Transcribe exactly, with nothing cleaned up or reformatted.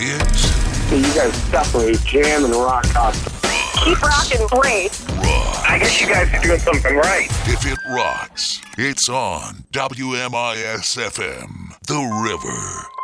is... So you guys separate jam and rock constantly. Keep rocking great. Rock. I guess you guys are doing something right. If it rocks, it's on W M I S F M, The River.